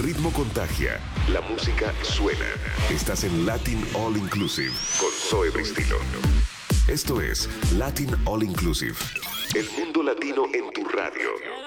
ritmo contagia, la música suena. Estás en Latin All Inclusive con Zoe Bristilo. Esto es Latin All Inclusive. El mundo latino en tu radio.